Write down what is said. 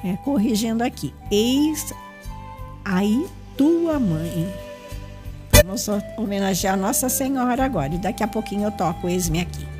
corrigindo aqui. Eis aí tua mãe. Vamos homenagear Nossa Senhora agora. E daqui a pouquinho eu toco Eis-me Aqui.